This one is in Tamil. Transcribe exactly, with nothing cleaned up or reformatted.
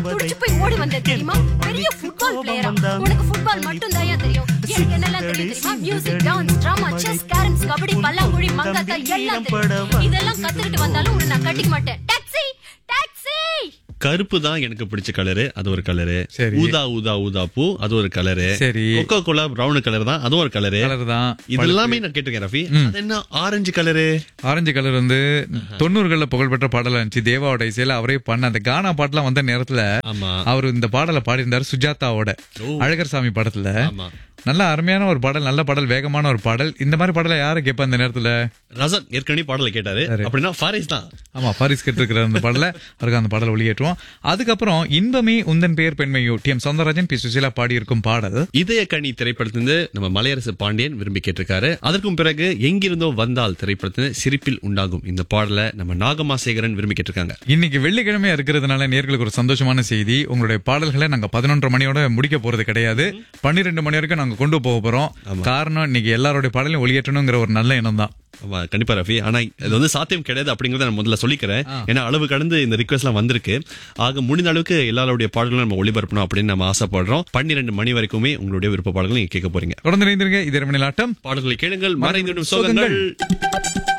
துடிச்சு போய் ஓடி வந்த தெரியுமா? பெரிய ஃபுட்பால் பிளேயரா? உனக்கு ஃபுட்பால் மட்டும் தான் தெரியும். எனக்கு என்னெல்லாம் தெரியும் தெரியுமா? Music, dance, drama, chess, carroms, kabaddi, பல்லாங்குழி, மங்காத்தா எல்லாம் தெரியும். இதெல்லாம் கத்துக்கிட்டு வந்தாலும் உன்னை நான் கட்டிக்க மாட்டேன். Taxi, taxi. கருப்பு தான் எனக்கு பிடிச்ச கலரு, அது ஒரு கலரு. சரி. ஊதா ஊதா ஊதா பூ, அது ஒரு கலரு. சரி. கொக்கோ கோலா பிரவுன் கலர் தான், அதுவும் ஒரு கலரு. கலர் தான். இது எல்லாமே நான் கேட்டிருக்கேன் ரஃபி. அது என்ன ஆரஞ்சு கலரு? ஆரஞ்சு கலர் வந்து தொண்ணூறுகள்ல புகழ்பெற்ற பாடலா இருந்துச்சு. தேவாவோட இசையில அவரே பண்ண அந்த கானா பாட்டுலாம் வந்த நேரத்துல ஆமா. அவர் இந்த பாடலை பாடியிருந்தாரு சுஜாதாவோட அழகர் சாமி படத்துல. ஆமா. நல்ல அருமையான ஒரு பாடல், நல்ல பாடல், வேகமான ஒரு பாடல். இந்த மாதிரி பாடலை யாரு கேட்பா இந்த நேரத்துல? ரசன் ஏற்கனவே பாடலை கேட்டாரு. அப்படின்னா ஃபாரிஸ் தான். ஆமா, பாரிஸ் கேட்டிருக்கிற அந்த பாடல அவருக்கு அந்த பாடலை ஒளியேற்றுவோம். அதுக்கப்புறம் இன்பமே உந்தன் பெயர் பெண்மையோ D M Soundararajan, B Susheela பாடியிருக்கும் பாடல் இதய கனி திரைப்படத்திலிருந்து நம்ம மலையரசு பாண்டியன் விரும்பி கேட்டிருக்காரு. அதற்கும் பிறகு எங்கிருந்தோ வந்தால் திரைப்படத்திலிருந்து சிரிப்பில் உண்டாகும் இந்த பாடலை நம்ம நாகமாசேகரன் விரும்பி கேட்டிருக்காங்க. இன்னைக்கு வெள்ளிக்கிழமை இருக்கிறதுனால நேர்களுக்கு ஒரு சந்தோஷமான செய்தி. உங்களுடைய பாடல்களை நாங்க பதினொன்றரை மணியோட முடிக்க போறது கிடையாது. பன்னிரெண்டு மணி வரைக்கும் நாங்க கொண்டு போக போறோம். காரணம் இன்னைக்கு எல்லாருடைய பாடலையும் ஒளியேற்றணுங்கிற ஒரு நல்ல எண்ணம் தான். கண்டிப்பா ரஃபி. ஆனா இது வந்து சாத்தியம் கிடையாது அப்படிங்கறத நான் முதல்ல சொல்லிக்கிறேன். ஏன்னா அளவு கடந்து இந்த ரிக்வெஸ்ட் எல்லாம் வந்திருக்கு. ஆக முடிந்த அளவுக்கு எல்லாருடைய பாடல்களும் நம்ம ஒளிபரப்பணும் அப்படின்னு நம்ம ஆசைப்படுறோம். பன்னிரண்டு மணி வரைக்குமே உங்களுடைய விருப்ப பாடல்கள் நீங்க கேட்க போறீங்க. தொடர்ந்து இணைந்திருங்க. இது இரவு மணி ஆட்டம். பாடல்களை கேளுங்கள், மறைந்துவிடும் சோகங்கள்.